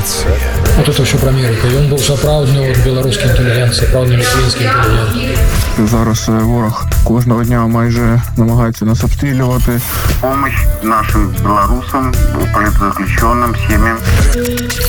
інтеграція. От это все про Америку. Ён був сапраўдны беларускі інтэлігент, сапраўдны літвінскі інтэлігент. Зараз ворог кожного дня майже намагається нас обстрілювати. Помощь нашим белорусам, политзаключенным, семьям.